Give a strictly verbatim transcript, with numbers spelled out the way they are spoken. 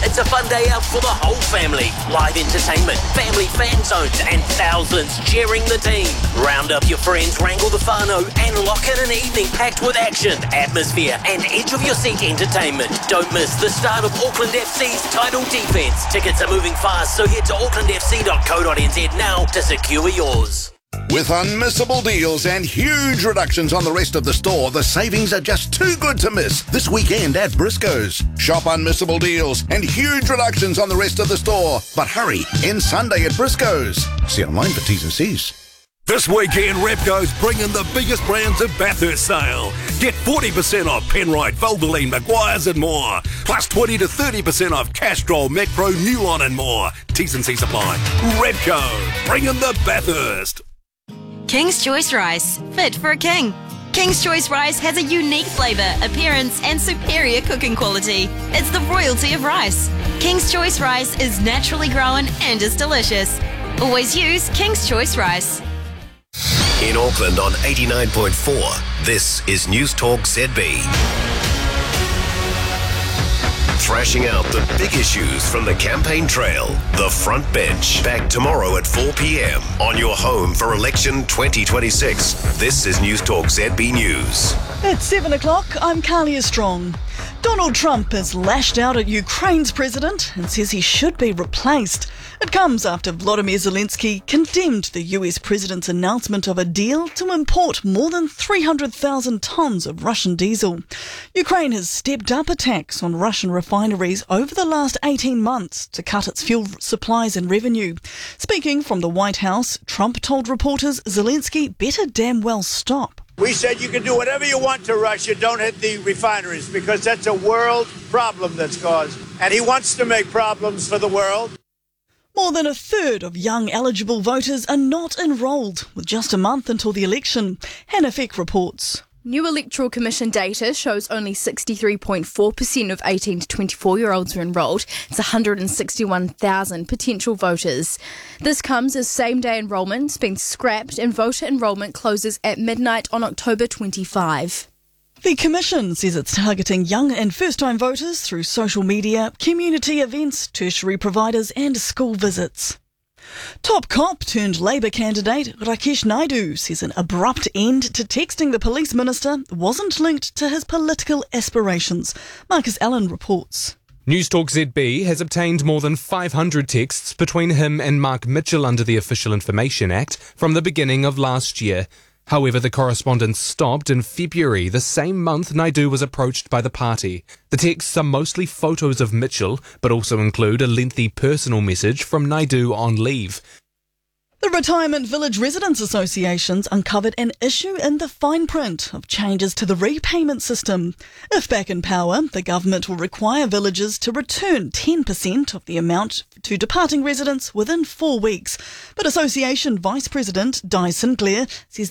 It's a fun day out for the whole family. Live entertainment, family fan zones, and thousands cheering the team. Round up your friends, wrangle the whānau, and lock in an evening packed with action, atmosphere, and edge-of-your-seat entertainment. Don't miss the start of Auckland F C's title defence. Tickets are moving fast, so head to auckland f c dot co dot n z now to secure yours. With unmissable deals and huge reductions on the rest of the store, the savings are just too good to miss this weekend at Briscoe's. Shop unmissable deals and huge reductions on the rest of the store. But hurry, end Sunday at Briscoe's. See online for T's and C's. This weekend, Repco's bringing the biggest brands at Bathurst sale. Get forty percent off Penrite, Valvoline, Maguire's and more. Plus twenty to thirty percent off Castrol, Macro, Newline and more. T's and C's apply. Repco, bringing the Bathurst. King's Choice Rice, fit for a king. King's Choice Rice has a unique flavour, appearance and superior cooking quality. It's the royalty of rice. King's Choice Rice is naturally grown and is delicious. Always use King's Choice Rice. In Auckland on eighty-nine point four, this is News Talk Z B. Thrashing out the big issues from the campaign trail, The Front Bench. Back tomorrow at four p.m. on your home for election twenty twenty-six. This is News Talk Z B News. At seven o'clock, I'm Carlia Strong. Donald Trump has lashed out at Ukraine's president and says he should be replaced. It comes after Volodymyr Zelensky condemned the U S president's announcement of a deal to import more than three hundred thousand tonnes of Russian diesel. Ukraine has stepped up attacks on Russian refineries over the last eighteen months to cut its fuel supplies and revenue. Speaking from the White House, Trump told reporters Zelensky better damn well stop. We said you can do whatever you want to Russia, don't hit the refineries, because that's a world problem that's caused. And he wants to make problems for the world. More than a third of young eligible voters are not enrolled, with just a month until the election. Hannah Feck reports. New Electoral Commission data shows only sixty-three point four percent of eighteen to twenty-four-year-olds are enrolled. It's one hundred sixty-one thousand potential voters. This comes as same-day enrolment's been scrapped and voter enrolment closes at midnight on October twenty-fifth. The Commission says it's targeting young and first-time voters through social media, community events, tertiary providers and school visits. Top cop turned Labour candidate Rakesh Naidu says an abrupt end to texting the police minister wasn't linked to his political aspirations. Marcus Allen reports. News Talk Z B has obtained more than five hundred texts between him and Mark Mitchell under the Official Information Act from the beginning of last year. However, the correspondence stopped in February, the same month Naidu was approached by the party. The texts are mostly photos of Mitchell, but also include a lengthy personal message from Naidu on leave. The Retirement Village Residents Associations uncovered an issue in the fine print of changes to the repayment system. If back in power, the government will require villages to return ten percent of the amount to departing residents within four weeks. But Association Vice President Di Sinclair says